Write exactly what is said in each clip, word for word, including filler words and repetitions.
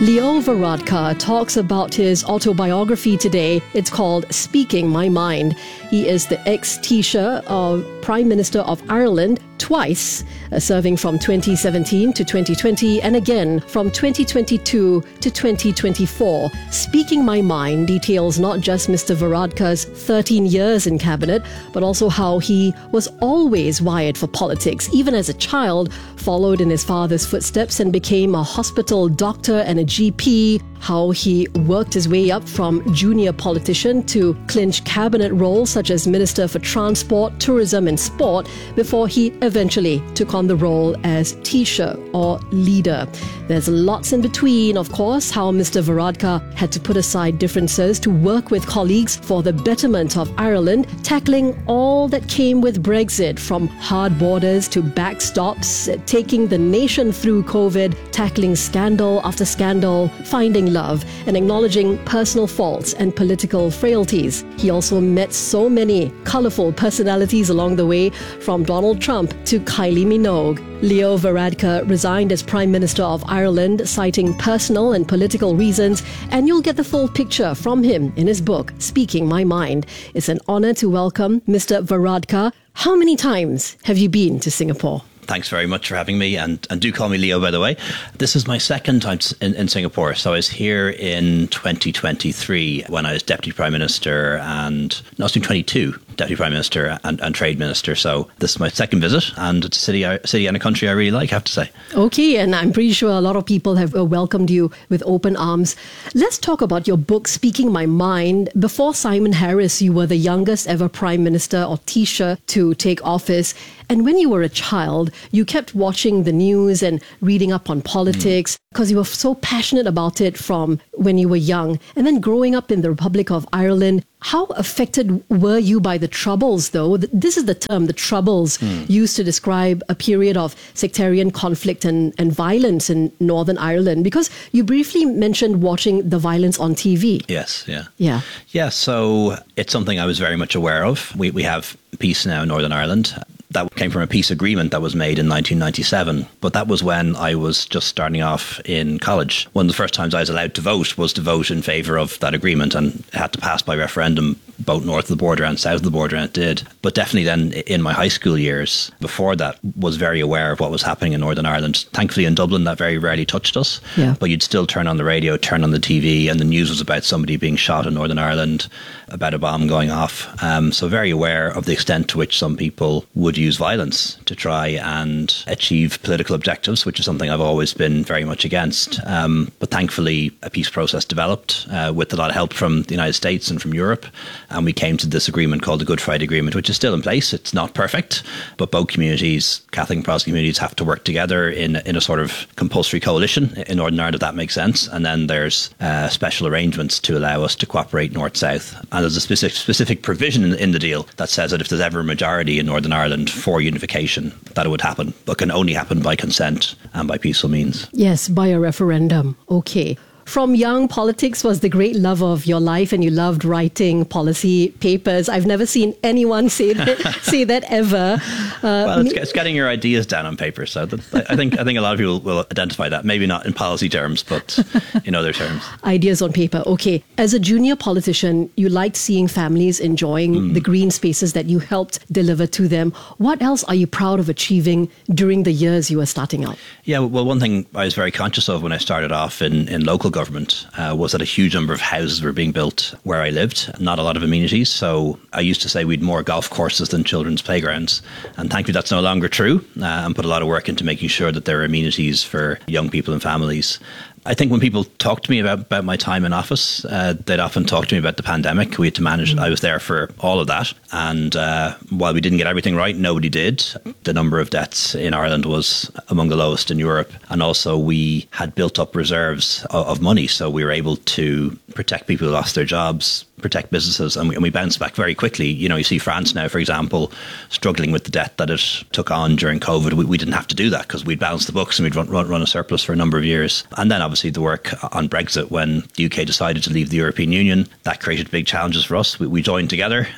Leo Varadkar talks about his autobiography today. It's called Speaking My Mind. He is the ex-Taoiseach of Prime Minister of Ireland twice, uh, serving from twenty seventeen to twenty twenty and again from twenty twenty-two to twenty twenty-four. Speaking My Mind details not just Mister Varadkar's thirteen years in cabinet, but also how he was always wired for politics. Even as a child, followed in his father's footsteps and became a hospital doctor and a G P, how he worked his way up from junior politician to clinch cabinet roles such as Minister for Transport, Tourism and Sport before he eventually took on the role as Taoiseach or leader. There's lots in between, of course, how Mister Varadkar had to put aside differences to work with colleagues for the betterment of Ireland, tackling all that came with Brexit, from hard borders to backstops, taking the nation through COVID, tackling scandal after scandal, finding love, and acknowledging personal faults and political frailties. He also met so many colourful personalities along the way, from Donald Trump to Kylie Minogue. Leo Varadkar resigned as Prime Minister of Ireland, citing personal and political reasons, and you'll get the full picture from him in his book, Speaking My Mind. It's an honour to welcome Mister Varadkar. How many times have you been to Singapore? Thanks very much for having me, and, and do call me Leo, by the way. This is my second time in, in Singapore. So I was here in twenty twenty-three when I was Deputy Prime Minister and, no, I was doing twenty-two, Deputy Prime Minister and, and Trade Minister. So this is my second visit, and it's a city, a city and a country I really like, I have to say. Okay, and I'm pretty sure a lot of people have welcomed you with open arms. Let's talk about your book, Speaking My Mind. Before Simon Harris, you were the youngest ever Prime Minister or Taoiseach to take office. And when you were a child, you kept watching the news and reading up on politics because mm. you were so passionate about it from when you were young. And then growing up in the Republic of Ireland, how affected were you by the Troubles, though? This is the term, the Troubles, mm. used to describe a period of sectarian conflict and, and violence in Northern Ireland, because you briefly mentioned watching the violence on T V. Yes, yeah. Yeah. Yeah, so it's something I was very much aware of. We, we have peace now in Northern Ireland. That came from a peace agreement that was made in nineteen ninety-seven. But that was when I was just starting off in college. One of the first times I was allowed to vote was to vote in favour of that agreement, and it had to pass by referendum, both north of the border and south of the border, and it did. But definitely then in my high school years, before that, was very aware of what was happening in Northern Ireland. Thankfully in Dublin, that very rarely touched us. Yeah. But you'd still turn on the radio, turn on the T V, and the news was about somebody being shot in Northern Ireland, about a bomb going off. Um, so very aware of the extent to which some people would use violence to try and achieve political objectives, which is something I've always been very much against. Um, but thankfully, a peace process developed uh, with a lot of help from the United States and from Europe. And we came to this agreement called the Good Friday Agreement, which is still in place. It's not perfect, but both communities, Catholic and Protestant communities, have to work together in, in a sort of compulsory coalition in Northern Ireland, if that makes sense. And then there's uh, special arrangements to allow us to cooperate north-south. And there's a specific, specific provision in, in the deal that says that if there's ever a majority in Northern Ireland for unification, that it would happen, but can only happen by consent and by peaceful means. Yes, by a referendum. Okay. From young, politics was the great love of your life, and you loved writing policy papers. I've never seen anyone say that, say that ever. Uh, well, it's, it's getting your ideas down on paper. So that, I think I think a lot of people will identify that. Maybe not in policy terms, but in other terms. Ideas on paper. Okay. As a junior politician, you liked seeing families enjoying mm. the green spaces that you helped deliver to them. What else are you proud of achieving during the years you were starting out? Yeah, well, one thing I was very conscious of when I started off in, in local government uh, was that a huge number of houses were being built where I lived, not a lot of amenities. So I used to say we'd more golf courses than children's playgrounds. And thankfully that's no longer true, uh, and put a lot of work into making sure that there are amenities for young people and families. I think when people talk to me about, about my time in office, uh, they'd often talk to me about the pandemic. We had to manage, I was there for all of that. And uh, while we didn't get everything right, nobody did. The number of deaths in Ireland was among the lowest in Europe. And also we had built up reserves of, of money. So we were able to protect people who lost their jobs, protect businesses, and we, and we bounced back very quickly. You know, you see France now, for example, struggling with the debt that it took on during COVID. We, we didn't have to do that because we'd balanced the books and we'd run, run, run a surplus for a number of years. And then obviously the work on Brexit, when the U K decided to leave the European Union, that created big challenges for us. We, we joined together.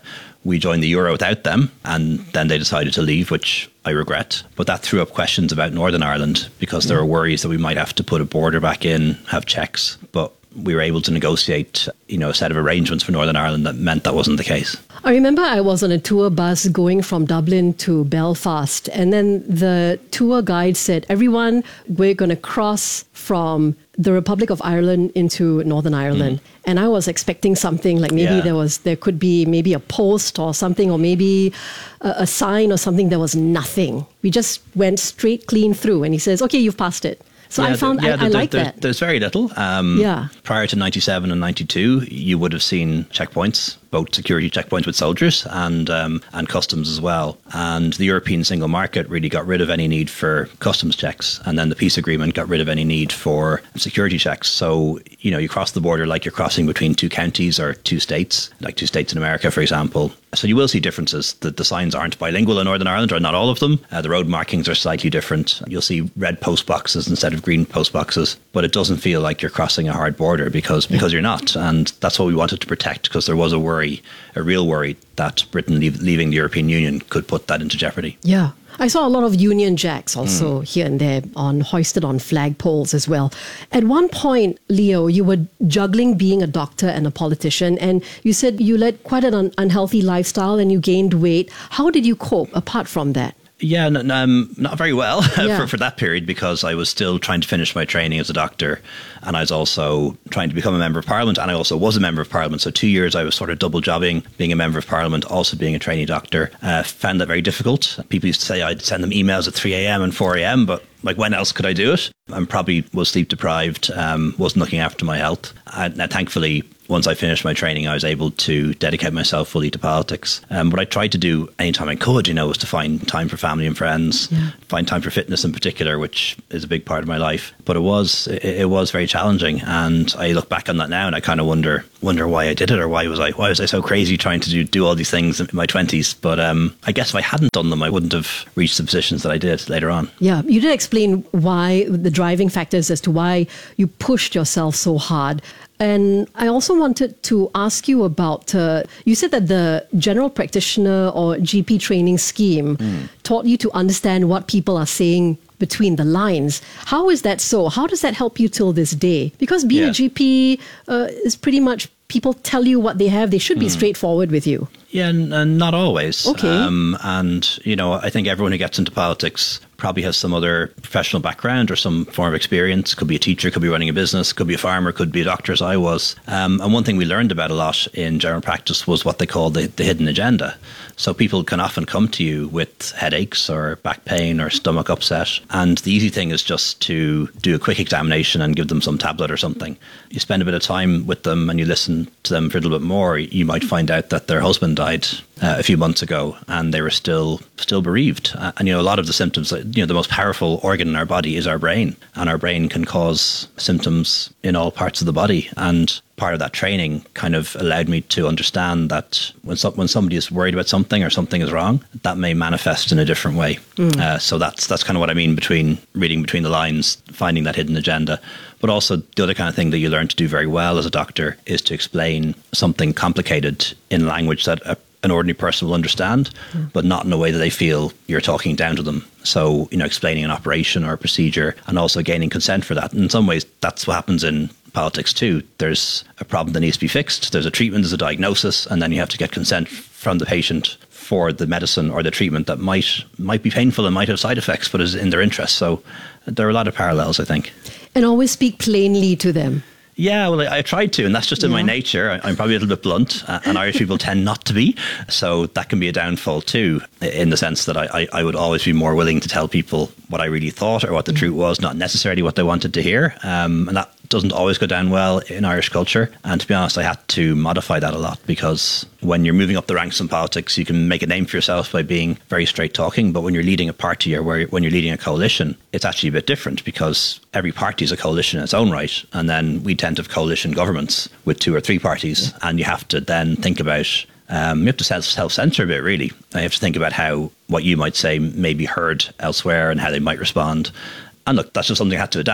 We joined the euro without them, and then they decided to leave, which I regret. But that threw up questions about Northern Ireland because there were worries that we might have to put a border back in, have checks. But we were able to negotiate, you know, a set of arrangements for Northern Ireland that meant that wasn't the case. I remember I was on a tour bus going from Dublin to Belfast, and then the tour guide said, everyone, we're going to cross from the Republic of Ireland into Northern Ireland. Mm. And I was expecting something like maybe yeah. there was there could be maybe a post or something, or maybe a, a sign or something. There was nothing. We just went straight clean through, and he says, okay, you've passed it. So yeah, I found the, yeah, I, the, I like the, that. There's very little. Um, yeah. Prior to ninety-seven and ninety-two, you would have seen checkpoints, both security checkpoints with soldiers and um, and customs as well. And the European single market really got rid of any need for customs checks. And then the peace agreement got rid of any need for security checks. So, you know, you cross the border like you're crossing between two counties or two states, like two states in America, for example. So you will see differences. The, the signs aren't bilingual in Northern Ireland, or not all of them. Uh, the road markings are slightly different. You'll see red post boxes instead of green post boxes, but it doesn't feel like you're crossing a hard border because because you're not. And that's what we wanted to protect, because there was a worry, a real worry that Britain leave, leaving the European Union could put that into jeopardy. Yeah. I saw a lot of Union Jacks also mm. here and there on hoisted on flagpoles as well. At one point, Leo, you were juggling being a doctor and a politician, and you said you led quite an un- unhealthy lifestyle and you gained weight. How did you cope apart from that? Yeah, n- um, not very well yeah. for, for that period, because I was still trying to finish my training as a doctor, and I was also trying to become a member of Parliament, and I also was a member of Parliament. So two years I was sort of double jobbing, being a member of Parliament, also being a trainee doctor. Uh, found that very difficult. People used to say I'd send them emails at three a.m. and four a.m, but like, when else could I do it? And probably was sleep deprived, um, wasn't looking after my health. And uh, thankfully, once I finished my training, I was able to dedicate myself fully to politics. Um, what I tried to do anytime I could, you know, was to find time for family and friends, yeah. find time for fitness in particular, which is a big part of my life. But it was it, it was very challenging, and I look back on that now and I kind of wonder wonder why I did it, or why was I why was I so crazy trying to do, do all these things in my twenties. But um, I guess if I hadn't done them, I wouldn't have reached the positions that I did later on. Yeah, you did explain why, the driving factors as to why you pushed yourself so hard. And I also wanted to ask you about, uh, you said that the general practitioner or G P training scheme mm. taught you to understand what people are saying between the lines. How is that so? How does that help you till this day? Because being yeah. a G P uh, is pretty much, people tell you what they have. They should be mm. straightforward with you. Yeah, and, and not always. Okay. Um, and, you know, I think everyone who gets into politics probably has some other professional background or some form of experience. Could be a teacher, could be running a business, could be a farmer, could be a doctor, as I was. Um, and one thing we learned about a lot in general practice was what they call the, the hidden agenda. So people can often come to you with headaches or back pain or stomach upset. And the easy thing is just to do a quick examination and give them some tablet or something. You spend a bit of time with them and you listen to them for a little bit more, you might find out that their husband died uh, a few months ago and they were still still bereaved. Uh, and, you know, a lot of the symptoms, you know, the most powerful organ in our body is our brain. And our brain can cause symptoms in all parts of the body. And part of that training kind of allowed me to understand that when so, when somebody is worried about something or something is wrong, that may manifest in a different way. Mm. Uh, so that's that's kind of what I mean between reading between the lines, finding that hidden agenda. But also the other kind of thing that you learn to do very well as a doctor is to explain something complicated in language that a, an ordinary person will understand, mm. but not in a way that they feel you're talking down to them. So, you know, explaining an operation or a procedure and also gaining consent for that. And in some ways, that's what happens in politics too. There's a problem that needs to be fixed. There's a treatment, there's a diagnosis, and then you have to get consent from the patient for the medicine or the treatment that might might be painful and might have side effects, but is in their interest. So there are a lot of parallels, I think. And always speak plainly to them. Yeah, well, I, I tried to, and that's just in yeah. my nature. I, I'm probably a little bit blunt, uh, and Irish people tend not to be. So that can be a downfall too, in the sense that I, I, I would always be more willing to tell people what I really thought or what the mm. truth was, not necessarily what they wanted to hear. Um, and that doesn't always go down well in Irish culture. And to be honest, I had to modify that a lot, because when you're moving up the ranks in politics, you can make a name for yourself by being very straight talking. But when you're leading a party or where, when you're leading a coalition, it's actually a bit different, because every party is a coalition in its own right. And then we tend to have coalition governments with two or three parties. Yeah. And you have to then think about, um, you have to self, self-censor a bit, really. You have to think about how what you might say may be heard elsewhere and how they might respond. And look, that's just something I had to adapt to.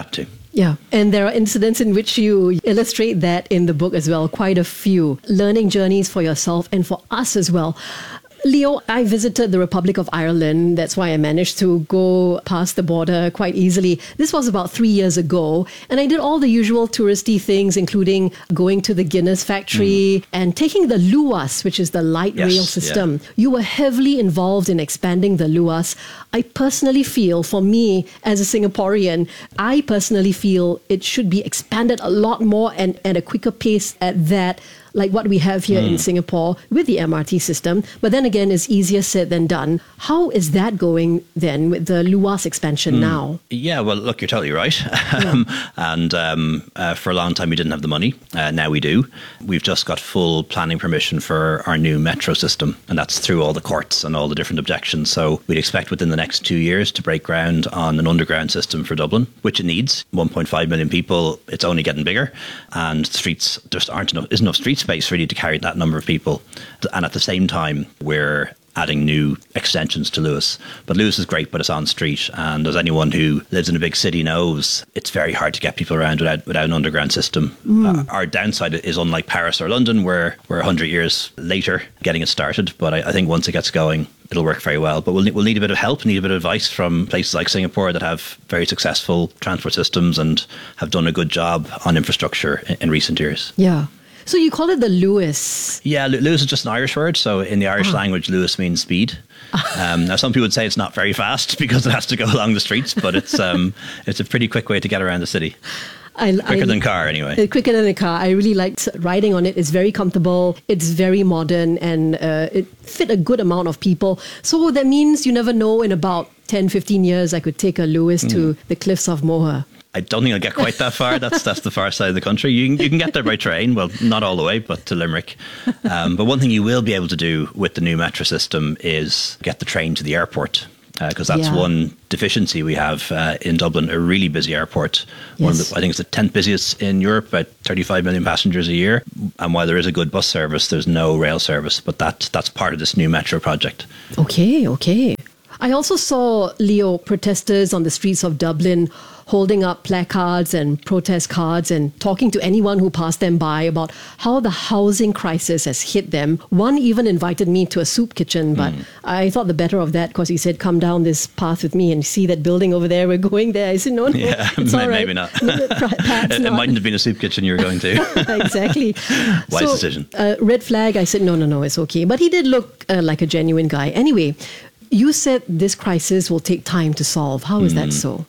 Yeah, and there are incidents in which you illustrate that in the book as well, quite a few. Learning journeys for yourself and for us as well. Leo, I visited the Republic of Ireland. That's why I managed to go past the border quite easily. This was about three years ago. And I did all the usual touristy things, including going to the Guinness factory mm. and taking the Luas, which is the light yes, rail system. Yeah. You were heavily involved in expanding the Luas. I personally feel, for me as a Singaporean, I personally feel it should be expanded a lot more and at a quicker pace at that, like what we have here mm. in Singapore with the M R T system. But then again, it's easier said than done. How is that going then with the Luas expansion mm. now? Yeah, well, look, you're totally right. Yeah. and um, uh, for a long time, we didn't have the money. Uh, now we do. We've just got full planning permission for our new metro system. And that's through all the courts and all the different objections. So we'd expect within the next two years to break ground on an underground system for Dublin, which it needs. one point five million people. It's only getting bigger. And streets, there aren't enough, isn't enough streets space really to carry that number of people. And at the same time, we're adding new extensions to Luas. But Luas is great, but it's on street. And as anyone who lives in a big city knows, it's very hard to get people around without, without an underground system. Mm. Uh, our downside is unlike Paris or London, where we're one hundred years later getting it started. But I, I think once it gets going, it'll work very well. But we'll, we'll need a bit of help, need a bit of advice from places like Singapore that have very successful transport systems and have done a good job on infrastructure in, in recent years. Yeah. So you call it the Luas? Yeah, Luas is just an Irish word. So in the Irish oh. language, Luas means speed. Um, now, some people would say it's not very fast because it has to go along the streets, but it's um, it's a pretty quick way to get around the city. I, quicker I, than car, anyway. Quicker than a car. I really liked riding on it. It's very comfortable. It's very modern, and uh, it fit a good amount of people. So that means you never know, in about ten, fifteen years, I could take a Luas mm. to the cliffs of Moher. I don't think I'll get quite that far. That's that's the far side of the country. You can, you can get there by train. Well, not all the way, but to Limerick. Um, but one thing you will be able to do with the new metro system is get the train to the airport. Because uh, that's yeah. one deficiency we have uh, in Dublin, a really busy airport. Yes. One of the, I think it's the tenth busiest in Europe, about thirty-five million passengers a year. And while there is a good bus service, there's no rail service. But that, that's part of this new metro project. Okay, okay. I also saw, Leo, protesters on the streets of Dublin holding up placards and protest cards and talking to anyone who passed them by about how the housing crisis has hit them. One even invited me to a soup kitchen, but mm. I thought the better of that because he said, come down this path with me and see that building over there. We're going there. I said, no, no, yeah, it's all right. Maybe not. Perhaps it, not. It mightn't have been a soup kitchen you were going to. Exactly. Wise so, decision. Uh, red flag. I said, no, no, no, it's okay. But he did look uh, like a genuine guy. Anyway, you said this crisis will take time to solve. How is mm. that so?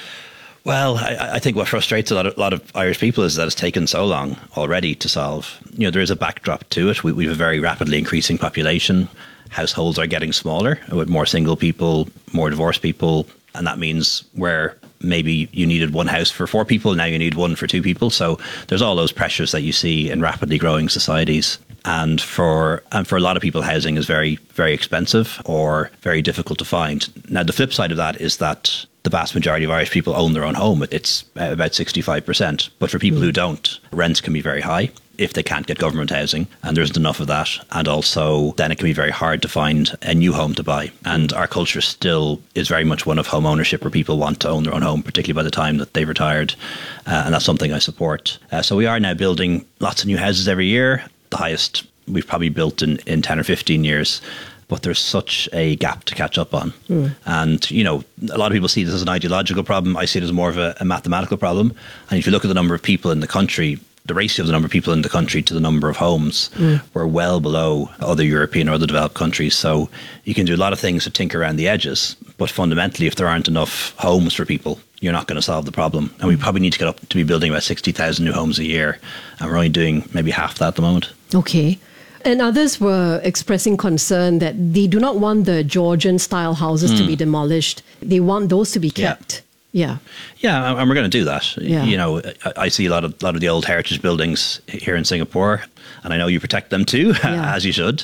Well, I, I think what frustrates a lot, of, a lot of Irish people is that it's taken so long already to solve. You know, there is a backdrop to it. We, we have a very rapidly increasing population. Households are getting smaller with more single people, more divorced people. And that means where maybe you needed one house for four people, now you need one for two people. So there's all those pressures that you see in rapidly growing societies. And for and for a lot of people, housing is very, very expensive or very difficult to find. Now, the flip side of that is that the vast majority of Irish people own their own home. It's about sixty-five percent. But for people mm. who don't, rents can be very high if they can't get government housing, and there isn't enough of that. And also, then it can be very hard to find a new home to buy. And our culture still is very much one of home ownership, where people want to own their own home, particularly by the time that they've retired. Uh, and that's something I support. Uh, so we are now building lots of new houses every year, the highest we've probably built in, in ten or fifteen years. But there's such a gap to catch up on. Mm. And, you know, a lot of people see this as an ideological problem. I see it as more of a, a mathematical problem. And if you look at the number of people in the country, the ratio of the number of people in the country to the number of homes, mm. we're well below other European or other developed countries. So you can do a lot of things to tinker around the edges. But fundamentally, if there aren't enough homes for people, you're not going to solve the problem. And we probably need to get up to be building about sixty thousand new homes a year. And we're only doing maybe half that at the moment. Okay. And others were expressing concern that they do not want the Georgian-style houses mm. to be demolished. They want those to be kept. Yeah. Yeah, yeah, and we're going to do that. Yeah. You know, I, I see a lot of lot of the old heritage buildings here in Singapore, and I know you protect them too, yeah. as you should.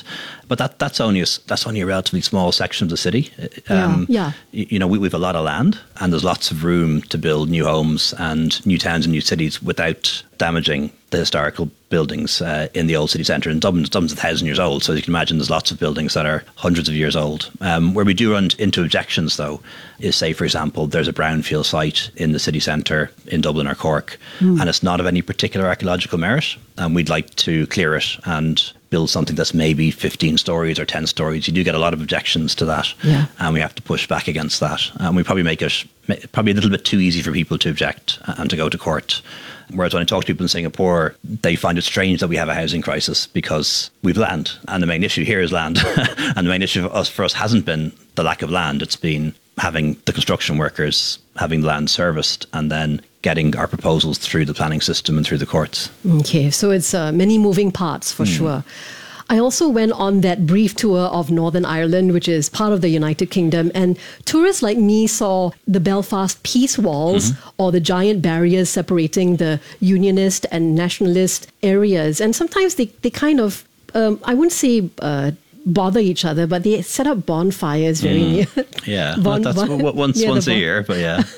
But that that's only a, that's only a relatively small section of the city. Um, yeah, yeah. You know, we, we have a lot of land and there's lots of room to build new homes and new towns and new cities without damaging the historical buildings uh, in the old city centre. And Dublin's, Dublin's a thousand years old, so you can imagine there's lots of buildings that are hundreds of years old. Um, where we do run into objections, though, is, say, for example, there's a brownfield site in the city centre in Dublin or Cork, mm. and it's not of any particular archaeological merit, and we'd like to clear it and build something that's maybe fifteen stories or ten stories. You do get a lot of objections to that, yeah. and we have to push back against that. And we probably make it probably a little bit too easy for people to object and to go to court. Whereas when I talk to people in Singapore, they find it strange that we have a housing crisis because we've land. And the main issue here is land. And the main issue for us, for us hasn't been the lack of land. It's been having the construction workers, having the land serviced, and then getting our proposals through the planning system and through the courts. Okay, so it's uh, many moving parts for mm. sure. I also went on that brief tour of Northern Ireland, which is part of the United Kingdom, and tourists like me saw the Belfast peace walls mm-hmm. or the giant barriers separating the unionist and nationalist areas. And sometimes they, they kind of, um, I wouldn't say uh, bother each other, but they set up bonfires very mm. near. Yeah, bon, well, that's bon, once once a bon- year, but yeah.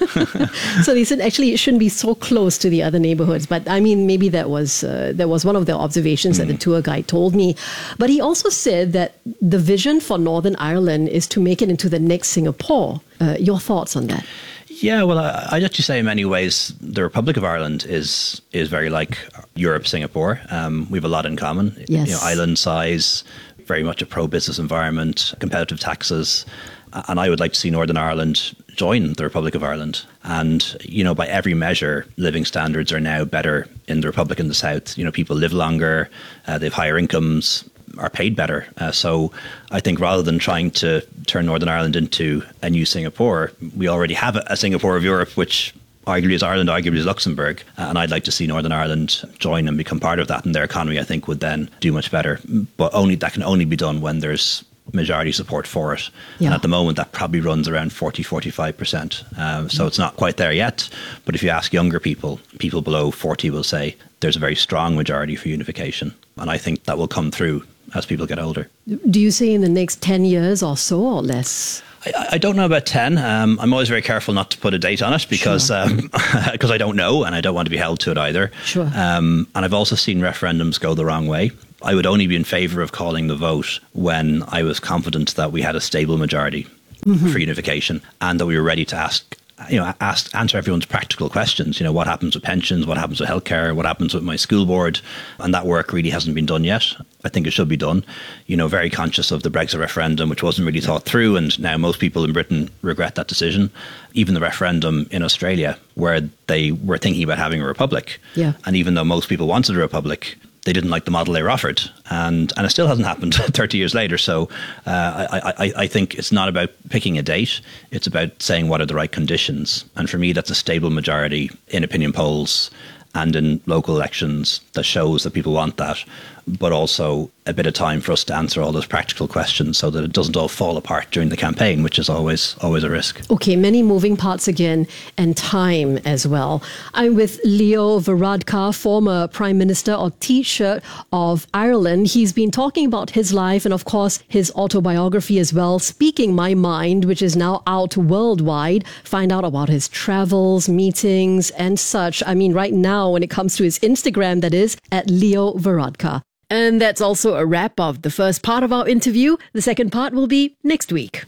So they said actually it shouldn't be so close to the other neighborhoods. But I mean, maybe that was uh, that was one of the observations mm. that the tour guide told me. But he also said that the vision for Northern Ireland is to make it into the next Singapore. Uh, your thoughts on that? Yeah, well, I, I'd actually say in many ways the Republic of Ireland is is very like Europe, Singapore. Um, we have a lot in common. Yes. You know, island size, very much a pro-business environment, competitive taxes. And I would like to see Northern Ireland join the Republic of Ireland. And, you know, by every measure, living standards are now better in the Republic and the South. You know, people live longer, uh, they have higher incomes, are paid better. Uh, so I think rather than trying to turn Northern Ireland into a new Singapore, we already have a, a Singapore of Europe, which arguably is Ireland, arguably is Luxembourg. Uh, and I'd like to see Northern Ireland join and become part of that. And their economy, I think, would then do much better. But only that can only be done when there's majority support for it. Yeah. And at the moment, that probably runs around forty, forty-five percent. Um, so mm. it's not quite there yet. But if you ask younger people, people below forty will say there's a very strong majority for unification. And I think that will come through as people get older. Do you say in the next ten years or so or less? I, I don't know about ten. Um, I'm always very careful not to put a date on it because sure. um, because I don't know and I don't want to be held to it either. Sure. Um, and I've also seen referendums go the wrong way. I would only be in favour of calling the vote when I was confident that we had a stable majority mm-hmm. for unification and that we were ready to ask, you know, ask, answer everyone's practical questions. You know, what happens with pensions? What happens with healthcare? What happens with my school board? And that work really hasn't been done yet. I think it should be done. You know, very conscious of the Brexit referendum, which wasn't really thought through. And now most people in Britain regret that decision. Even the referendum in Australia, where they were thinking about having a republic. Yeah. And even though most people wanted a republic, they didn't like the model they were offered, and and it still hasn't happened thirty years later. So uh, I, I, I think it's not about picking a date. It's about saying what are the right conditions. And for me, that's a stable majority in opinion polls and in local elections that shows that people want that, but also a bit of time for us to answer all those practical questions so that it doesn't all fall apart during the campaign, which is always always a risk. Okay, many moving parts again, and time as well. I'm with Leo Varadkar, former Prime Minister or Taoiseach of Ireland. He's been talking about his life and, of course, his autobiography as well, Speaking My Mind, which is now out worldwide. Find out about his travels, meetings, and such. I mean, right now, when it comes to his Instagram, that is, at Leo Varadkar. And that's also a wrap of the first part of our interview. The second part will be next week.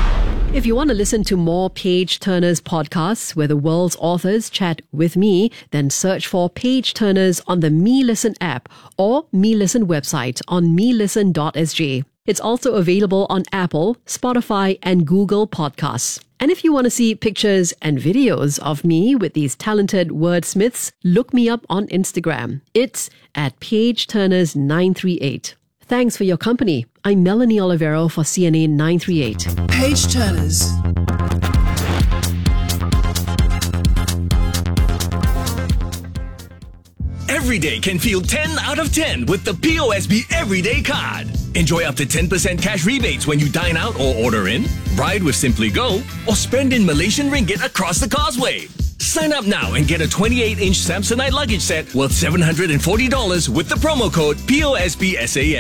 If you want to listen to more Page Turners podcasts where the world's authors chat with me, then search for Page Turners on the Me Listen app or Me Listen website on me listen dot s g. It's also available on Apple, Spotify, and Google Podcasts. And if you want to see pictures and videos of me with these talented wordsmiths, look me up on Instagram. It's at Page Turners nine three eight. Thanks for your company. I'm Melanie Olivero for C N A nine three eight. Page Turners. Every day can feel ten out of ten with the P O S B Everyday Card. Enjoy up to ten percent cash rebates when you dine out or order in, ride with Simply Go, or spend in Malaysian ringgit across the causeway. Sign up now and get a twenty-eight inch Samsonite luggage set worth seven hundred forty dollars with the promo code P O S B S A M.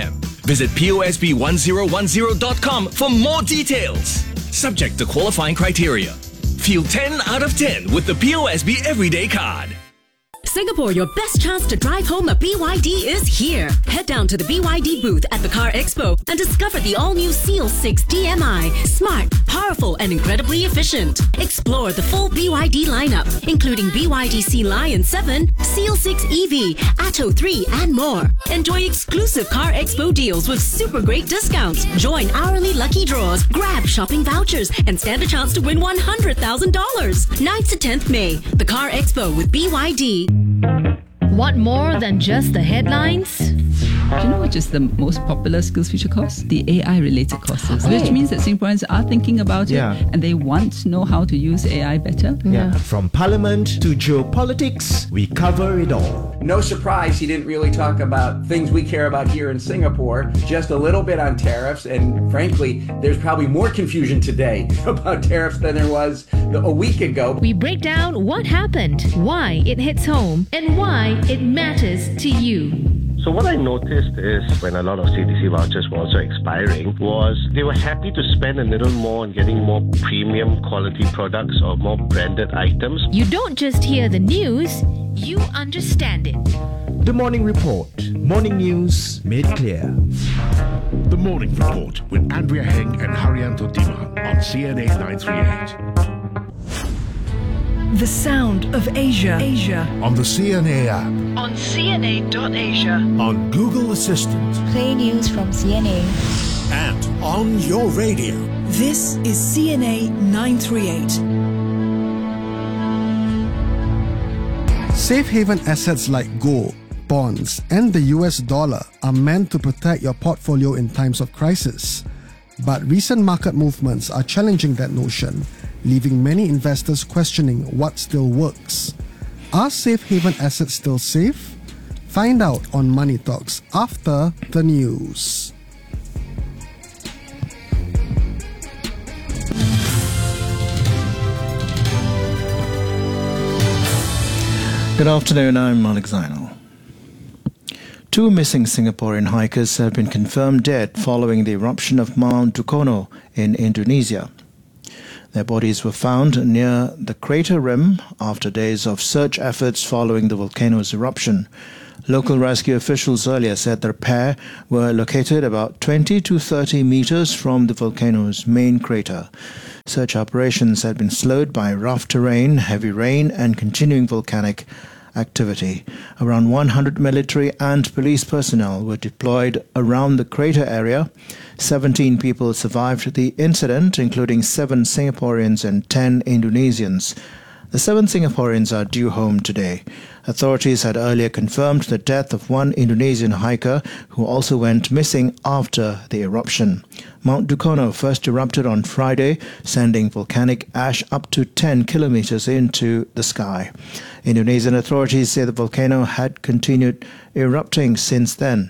Visit P O S B one zero one zero dot com for more details. Subject to qualifying criteria. Feel ten out of ten with the P O S B Everyday Card. Singapore, your best chance to drive home a B Y D is here. Head down to the B Y D booth at the Car Expo and discover the all-new Seal six D M I. Smart, powerful, and incredibly efficient. Explore the full B Y D lineup, including B Y D Sea Lion seven, Seal six E V, Atto three, and more. Enjoy exclusive Car Expo deals with super great discounts. Join hourly lucky draws, grab shopping vouchers, and stand a chance to win one hundred thousand dollars. ninth to tenth May, the Car Expo with B Y D. Want more than just the headlines? Do you know which is the most popular skills future course? The A I-related courses, oh. which means that Singaporeans are thinking about yeah. it and they want to know how to use A I better. Yeah. From parliament to geopolitics, we cover it all. No surprise, he didn't really talk about things we care about here in Singapore, just a little bit on tariffs. And frankly, there's probably more confusion today about tariffs than there was a week ago. We break down what happened, why it hits home, and why it matters to you. So what I noticed is when a lot of C D C vouchers were also expiring was they were happy to spend a little more on getting more premium quality products or more branded items. You don't just hear the news, you understand it. The Morning Report. Morning news made clear. The Morning Report with Andrea Heng and Haryanto Dima on C N A nine thirty-eight. The sound of Asia. Asia. On the C N A app. On C N A dot asia. On Google Assistant. Play news from C N A. And on your radio. This is C N A nine thirty-eight. Safe haven assets like gold, bonds, and the U S dollar are meant to protect your portfolio in times of crisis. But recent market movements are challenging that notion, leaving many investors questioning what still works. Are safe haven assets still safe? Find out on Money Talks after the news. Good afternoon, I'm Malik Zainal. Two missing Singaporean hikers have been confirmed dead following the eruption of Mount Dukono in Indonesia. Their bodies were found near the crater rim after days of search efforts following the volcano's eruption. Local rescue officials earlier said the pair were located about twenty to thirty meters from the volcano's main crater. Search operations had been slowed by rough terrain, heavy rain, and continuing volcanic activity. Around one hundred military and police personnel were deployed around the crater area. seventeen people survived the incident, including seven Singaporeans and ten Indonesians. The seven Singaporeans are due home today. Authorities had earlier confirmed the death of one Indonesian hiker who also went missing after the eruption. Mount Dukono first erupted on Friday, sending volcanic ash up to ten kilometers into the sky. Indonesian authorities say the volcano had continued erupting since then.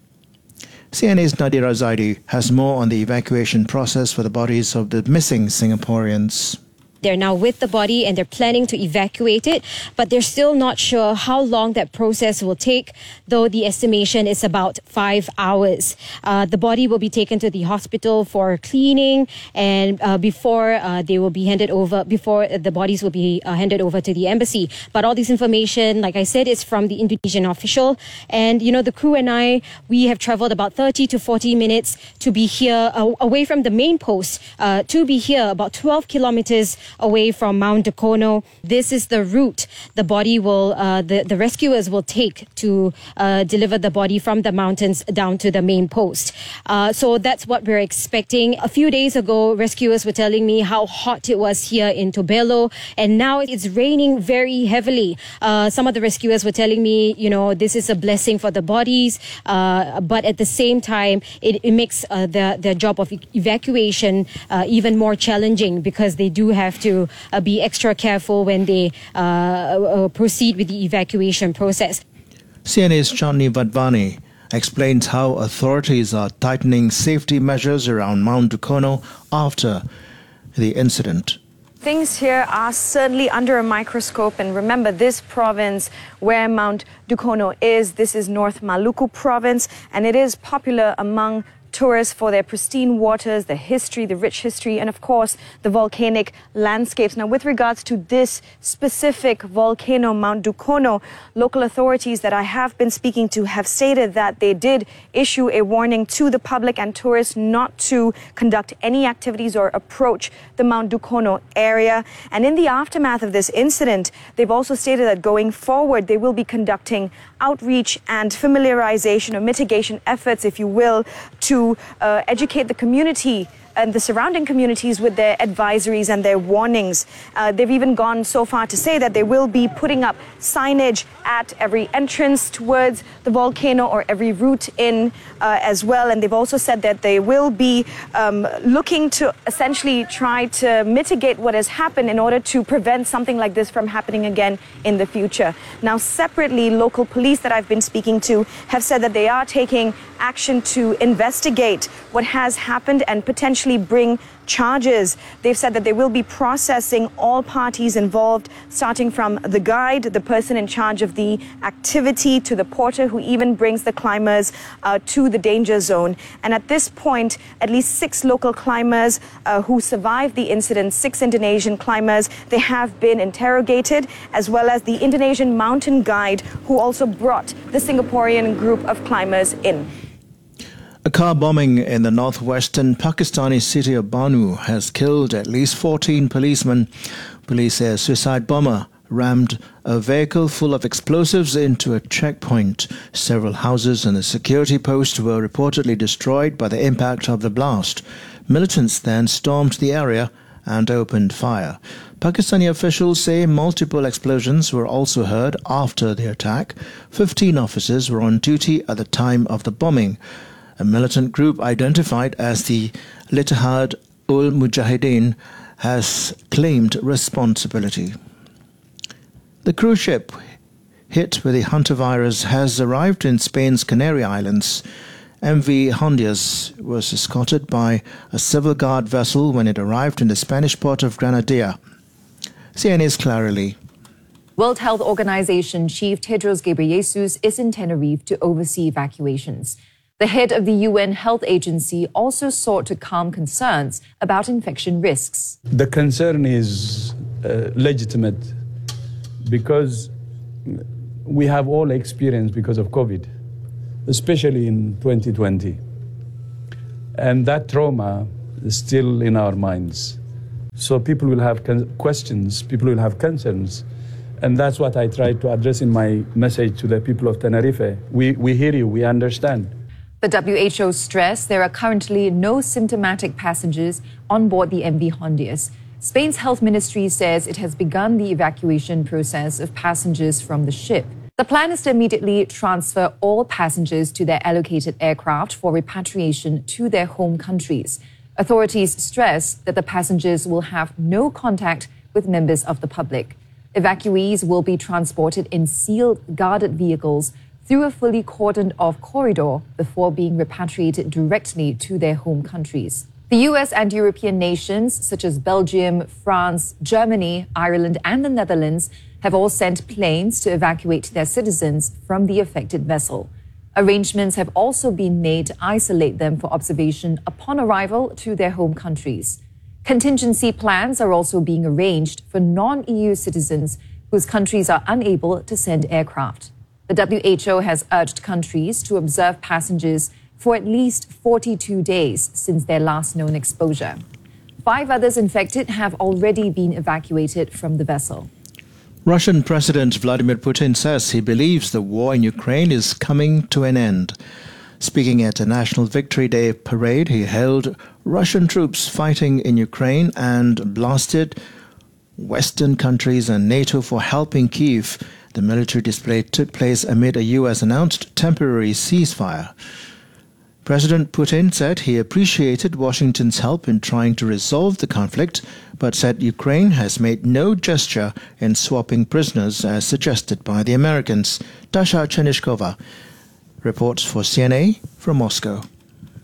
C N A's Nadira Zaidi has more on the evacuation process for the bodies of the missing Singaporeans. They're now with the body and they're planning to evacuate it, but they're still not sure how long that process will take, though the estimation is about five hours. Uh, the body will be taken to the hospital for cleaning, and uh, before uh, they will be handed over, before the bodies will be uh, handed over to the embassy. But all this information, like I said, is from the Indonesian official. And, you know, the crew and I, we have traveled about thirty to forty minutes to be here, uh, away from the main post, uh, to be here about twelve kilometers away from Mount Dukono. This is the route the body will, uh, the, the rescuers will take to uh, deliver the body from the mountains down to the main post. Uh, so that's what we're expecting. A few days ago, rescuers were telling me how hot it was here in Tobelo, and now it's raining very heavily. Uh, some of the rescuers were telling me, you know, this is a blessing for the bodies, uh, but at the same time, it, it makes uh, the, the job of evacuation uh, even more challenging, because they do have to uh, be extra careful when they uh, uh, proceed with the evacuation process. C N A's Chandni Vadvani explains how authorities are tightening safety measures around Mount Dukono after the incident. Things here are certainly under a microscope, and remember, this province where Mount Dukono is, this is North Maluku province, and it is popular among tourists for their pristine waters, the history, the rich history, and of course the volcanic landscapes. Now, with regards to this specific volcano, Mount Dukono, local authorities that I have been speaking to have stated that they did issue a warning to the public and tourists not to conduct any activities or approach the Mount Dukono area. And in the aftermath of this incident, they've also stated that going forward, they will be conducting outreach and familiarization or mitigation efforts, if you will, to uh, educate the community and the surrounding communities with their advisories and their warnings. Uh, they've even gone so far to say that they will be putting up signage at every entrance towards the volcano or every route in uh, as well. And they've also said that they will be um, looking to essentially try to mitigate what has happened in order to prevent something like this from happening again in the future. Now, separately, local police that I've been speaking to have said that they are taking action to investigate what has happened and potentially bring charges. They've said that they will be processing all parties involved, starting from the guide, the person in charge of the activity, to the porter who even brings the climbers uh, to the danger zone. And at this point, at least six local climbers uh, who survived the incident, six Indonesian climbers, they have been interrogated, as well as the Indonesian mountain guide who also brought the Singaporean group of climbers in. A car bombing in the northwestern Pakistani city of Banu has killed at least fourteen policemen. Police say a suicide bomber rammed a vehicle full of explosives into a checkpoint. Several houses and a security post were reportedly destroyed by the impact of the blast. Militants then stormed the area and opened fire. Pakistani officials say multiple explosions were also heard after the attack. Fifteen officers were on duty at the time of the bombing. A militant group identified as the Ittihad-ul-Mujahideen has claimed responsibility. The cruise ship hit with the hantavirus has arrived in Spain's Canary Islands. M V Hondias was escorted by a civil guard vessel when it arrived in the Spanish port of Granadilla. C N A's Clara Lee. World Health Organization Chief Tedros Ghebreyesus is in Tenerife to oversee evacuations. The head of the U N Health Agency also sought to calm concerns about infection risks. The concern is uh, legitimate because we have all experienced because of COVID, especially in twenty twenty. And that trauma is still in our minds. So people will have questions, people will have concerns. And that's what I tried to address in my message to the people of Tenerife. We, we hear you, we understand. The W H O stressed there are currently no symptomatic passengers on board the M V Hondias. Spain's health ministry says it has begun the evacuation process of passengers from the ship. The plan is to immediately transfer all passengers to their allocated aircraft for repatriation to their home countries. Authorities stress that the passengers will have no contact with members of the public. Evacuees will be transported in sealed, guarded vehicles through a fully cordoned-off corridor before being repatriated directly to their home countries. The U S and European nations, such as Belgium, France, Germany, Ireland, and the Netherlands, have all sent planes to evacuate their citizens from the affected vessel. Arrangements have also been made to isolate them for observation upon arrival to their home countries. Contingency plans are also being arranged for non-E U citizens whose countries are unable to send aircraft. The W H O has urged countries to observe passengers for at least forty-two days since their last known exposure. Five others infected have already been evacuated from the vessel. Russian President Vladimir Putin says he believes the war in Ukraine is coming to an end. Speaking at a National Victory Day parade, he hailed Russian troops fighting in Ukraine and blasted Western countries and NATO for helping Kyiv. The military display took place amid a U S-announced temporary ceasefire. President Putin said he appreciated Washington's help in trying to resolve the conflict, but said Ukraine has made no gesture in swapping prisoners as suggested by the Americans. Dasha Chenishkova reports for C N A from Moscow.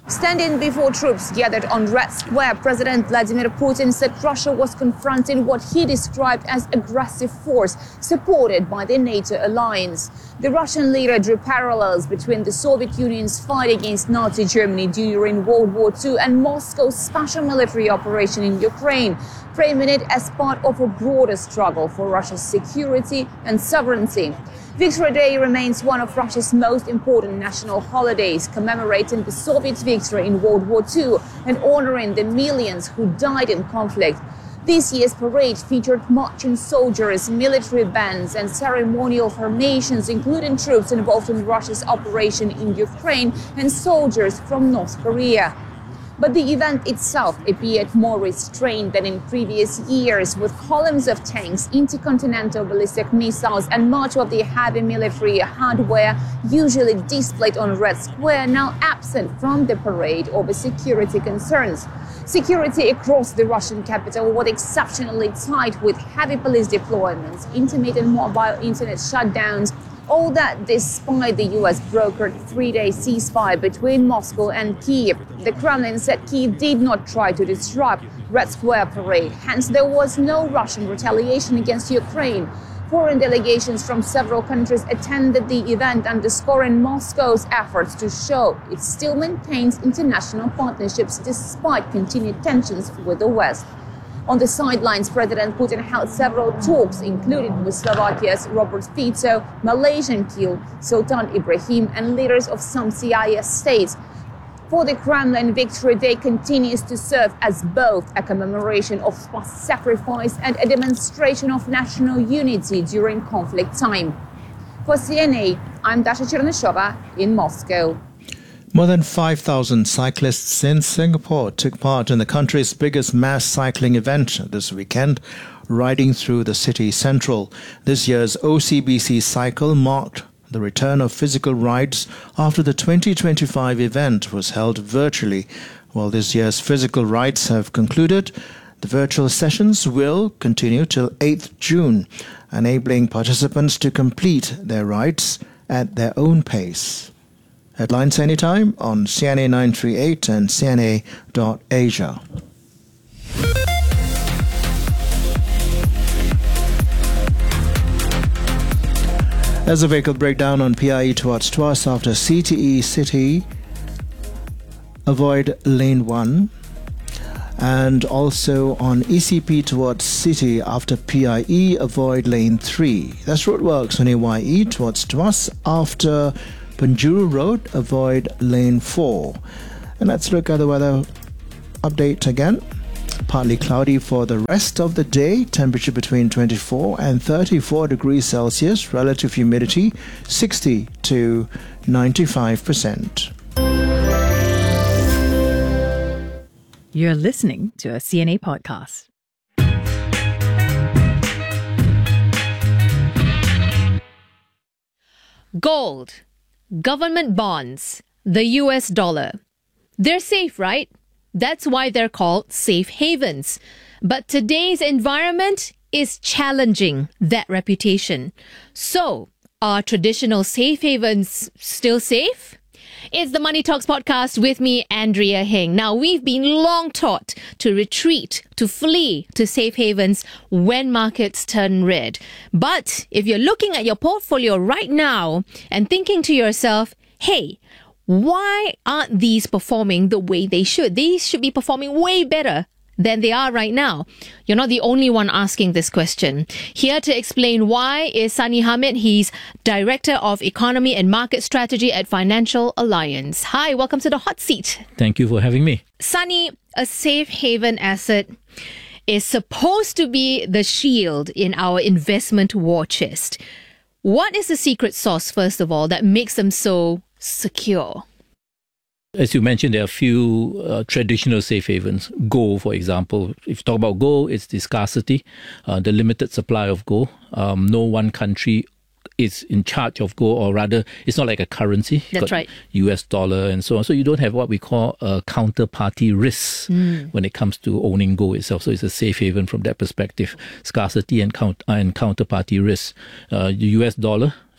Standing before troops gathered on Red Square, President Vladimir Putin said Russia was confronting what he described as aggressive force supported by the NATO alliance. The Russian leader drew parallels between the Soviet Union's fight against Nazi Germany during World War Two and Moscow's special military operation in Ukraine, framing it as part of a broader struggle for Russia's security and sovereignty. Victory Day remains one of Russia's most important national holidays, commemorating the Soviet victory in World War Two and honoring the millions who died in conflict. This year's parade featured marching soldiers, military bands, and ceremonial formations, including troops involved in Russia's operation in Ukraine and soldiers from North Korea. But the event itself appeared more restrained than in previous years, with columns of tanks, intercontinental ballistic missiles, and much of the heavy military hardware usually displayed on Red Square now absent from the parade over security concerns. Security across the Russian capital was exceptionally tight, with heavy police deployments, intermittent mobile internet shutdowns. All that despite the U S brokered three-day ceasefire between Moscow and Kyiv. The Kremlin said Kyiv did not try to disrupt Red Square parade, hence there was no Russian retaliation against Ukraine. Foreign delegations from several countries attended the event, underscoring Moscow's efforts to show it still maintains international partnerships despite continued tensions with the West. On the sidelines, President Putin held several talks, including with Slovakia's Robert Fico, Malaysian King Sultan Ibrahim, and leaders of some C I S states. For the Kremlin, Victory Day continues to serve as both a commemoration of past sacrifice and a demonstration of national unity during conflict time. For C N A, I'm Dasha Chernyshova in Moscow. More than five thousand cyclists in Singapore took part in the country's biggest mass cycling event this weekend, riding through the city central. This year's O C B C Cycle marked the return of physical rides after the twenty twenty-five event was held virtually. While this year's physical rides have concluded, the virtual sessions will continue till eighth June, enabling participants to complete their rides at their own pace. Headlines anytime on C N A nine thirty-eight and C N A dot Asia. There's a vehicle breakdown on P I E towards Tuas after C T E City. Avoid lane one. And also on E C P towards City after P I E, avoid lane three. That's roadworks on A Y E towards Tuas after Penjuru Road, avoid lane four. And let's look at the weather update again. Partly cloudy for the rest of the day, temperature between twenty-four and thirty-four degrees Celsius, relative humidity sixty to ninety-five percent. You're listening to a C N A podcast. Gold, government bonds, the U S dollar. They're safe, right? That's why they're called safe havens. But today's environment is challenging that reputation. So, are traditional safe havens still safe? It's the Money Talks podcast with me, Andrea Heng. Now, we've been long taught to retreat, to flee to safe havens when markets turn red. But if you're looking at your portfolio right now and thinking to yourself, hey, why aren't these performing the way they should? These should be performing way better than they are right now. You're not the only one asking this question. Here to explain why is Sunny Hamid. He's Director of Economy and Market Strategy at Financial Alliance. Hi, welcome to the hot seat. Thank you for having me. Sunny, a safe haven asset is supposed to be the shield in our investment war chest. What is the secret sauce, first of all, that makes them so secure? As you mentioned, there are a few uh, traditional safe havens. Gold, for example. If you talk about gold, it's the scarcity, uh, the limited supply of gold. Um, no one country is in charge of gold, or rather, it's not like a currency. That's got right. U S dollar and so on. So you don't have what we call a counterparty risk Mm. when it comes to owning gold itself. So it's a safe haven from that perspective. Scarcity and, count- and counterparty risk. Uh, the U S dollar,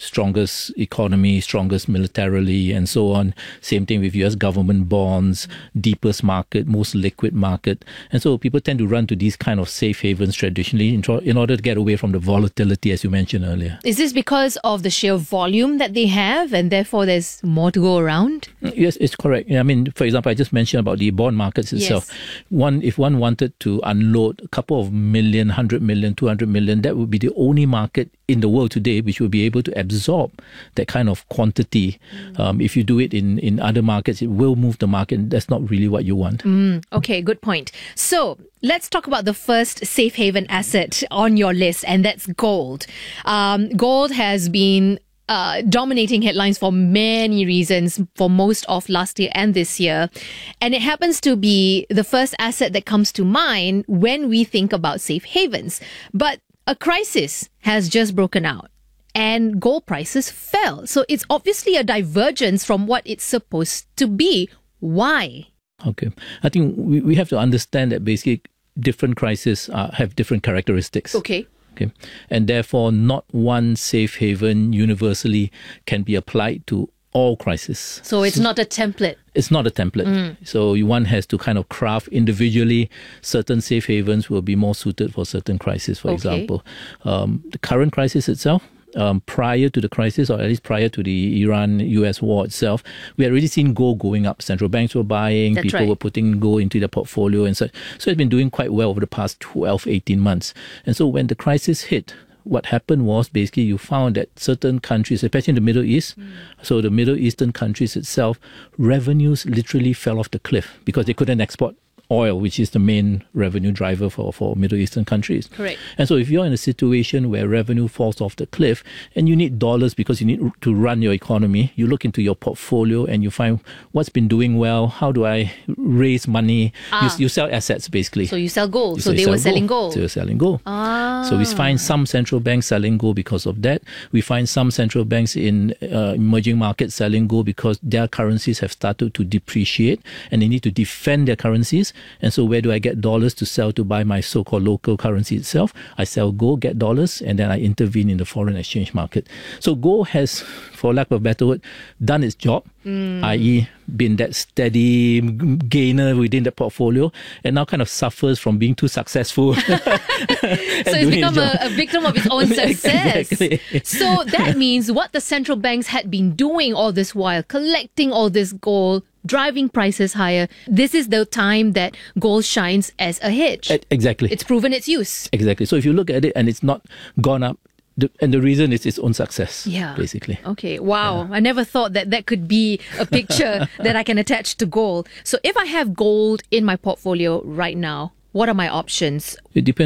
strongest economy, strongest militarily, and so on. Same thing with U S government bonds, deepest market, most liquid market. And so people tend to run to these kind of safe havens traditionally in, tro- in order to get away from the volatility, as you mentioned earlier. Is this because of the sheer volume that they have and therefore there's more to go around? Yes, it's correct. I mean, for example, I just mentioned about the bond markets itself. Yes. One, if one wanted to unload a couple of million, one hundred million, two hundred million, that would be the only market in the world today which will be able to absorb that kind of quantity. Mm. Um, if you do it in, in other markets, it will move the market. That's not really what you want. Mm, okay, good point. So let's talk about the first safe haven asset on your list, and that's gold. Um, gold has been Uh, dominating headlines for many reasons for most of last year and this year. And it happens to be the first asset that comes to mind when we think about safe havens. But a crisis has just broken out and gold prices fell. So it's obviously a divergence from what it's supposed to be. Why? Okay. I think we, we have to understand that basically different crises uh, have different characteristics. Okay. Okay. And therefore, not one safe haven universally can be applied to all crises. So it's so, not a template. It's not a template. Mm. So one has to kind of craft individually. Certain safe havens will be more suited for certain crises, for okay. example. Um, the current crisis itself, Um, prior to the crisis, or at least prior to the Iran-U S war itself, we had already seen gold going up. Central banks were buying, That's people right. were putting gold into their portfolio and such. So it's been doing quite well over the past twelve, eighteen months. And so when the crisis hit, what happened was basically you found that certain countries, especially in the Middle East, mm. so the Middle Eastern countries itself, revenues literally fell off the cliff because they couldn't export oil, which is the main revenue driver for, for Middle Eastern countries. Correct. And so if you're in a situation where revenue falls off the cliff and you need dollars because you need to run your economy, you look into your portfolio and you find what's been doing well, how do I raise money? Ah. You, you sell assets basically. So you sell gold. You so they were selling gold. gold. So you're selling gold. Ah. So we find some central banks selling gold because of that. We find some central banks in uh, emerging markets selling gold because their currencies have started to depreciate and they need to defend their currencies. And so where do I get dollars to sell to buy my so-called local currency itself? I sell gold, get dollars, and then I intervene in the foreign exchange market. So gold has, for lack of a better word, done its job, mm. that is been that steady gainer within the portfolio, and now kind of suffers from being too successful. So it's become a, a victim of its own success. Exactly. So that means what the central banks had been doing all this while, collecting all this gold, driving prices higher, this is the time that gold shines as a hedge. Exactly. It's proven its use. Exactly. So if you look at it and it's not gone up, the, and the reason is its own success, yeah. basically. Okay, wow. Yeah. I never thought that that could be a picture that I can attach to gold. So if I have gold in my portfolio right now, what are my options? It depends